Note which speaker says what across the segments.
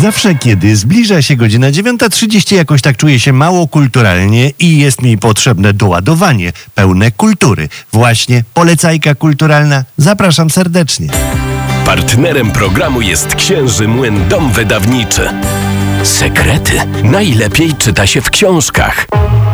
Speaker 1: Zawsze, kiedy zbliża się godzina 9:30, jakoś tak czuję się mało kulturalnie i jest mi potrzebne doładowanie pełne kultury. Właśnie polecajka kulturalna. Zapraszam serdecznie.
Speaker 2: Partnerem programu jest Księży Młyn Dom Wydawniczy. Sekrety najlepiej czyta się w książkach.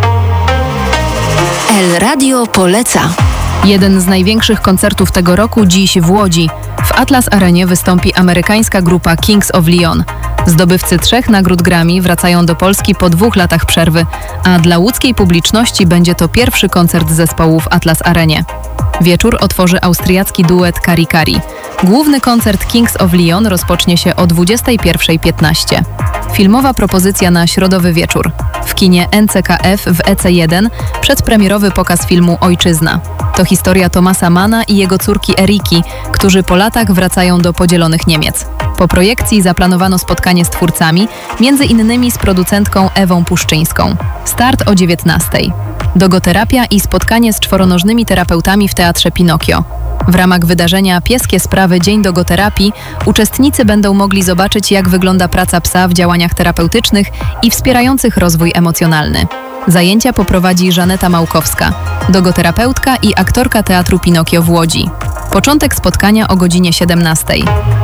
Speaker 3: El Radio poleca.
Speaker 4: Jeden z największych koncertów tego roku dziś w Łodzi. W Atlas Arenie wystąpi amerykańska grupa Kings of Leon. Zdobywcy 3 nagród Grammy wracają do Polski po 2 latach przerwy, a dla łódzkiej publiczności będzie to pierwszy koncert zespołu w Atlas Arenie. Wieczór otworzy austriacki duet Kari Kari. Główny koncert Kings of Leon rozpocznie się o 21:15. Filmowa propozycja na środowy wieczór. W kinie NCKF w EC1 przedpremierowy pokaz filmu Ojczyzna. To historia Thomasa Manna i jego córki Eriki, którzy po latach wracają do podzielonych Niemiec. Po projekcji zaplanowano spotkanie z twórcami, między innymi z producentką Ewą Puszczyńską. Start o 19:00. Dogoterapia i spotkanie z czworonożnymi terapeutami w Teatrze Pinokio. W ramach wydarzenia Pieskie Sprawy Dzień Dogoterapii uczestnicy będą mogli zobaczyć, jak wygląda praca psa w działaniach terapeutycznych i wspierających rozwój emocjonalny. Zajęcia poprowadzi Żaneta Małkowska, dogoterapeutka i aktorka Teatru Pinokio w Łodzi. Początek spotkania o godzinie 17:00.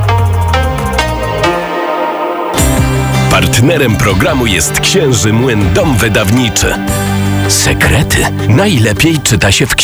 Speaker 2: Partnerem programu jest Księży Młyn Dom Wydawniczy. Sekrety najlepiej czyta się w książkach.